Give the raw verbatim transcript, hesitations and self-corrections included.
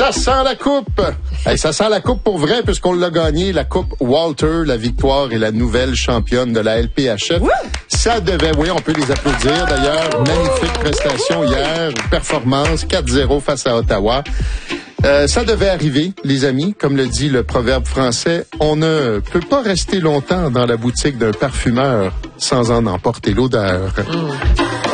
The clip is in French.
Ça sent la coupe! Hey, ça sent la coupe pour vrai, puisqu'on l'a gagné, la coupe Walter, la victoire et la nouvelle championne de la L P H F. Woo! Ça devait, oui, on peut les applaudir d'ailleurs. Magnifique prestation hier, performance, quatre zéro face à Ottawa. Euh, ça devait arriver, les amis. Comme le dit le proverbe français, on ne peut pas rester longtemps dans la boutique d'un parfumeur sans en emporter l'odeur. Mmh.